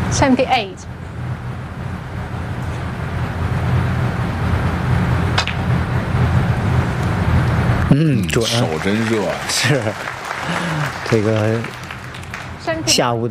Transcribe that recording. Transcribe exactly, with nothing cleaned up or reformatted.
seventy-eight。 嗯，准， 手真热， 是这个下午的。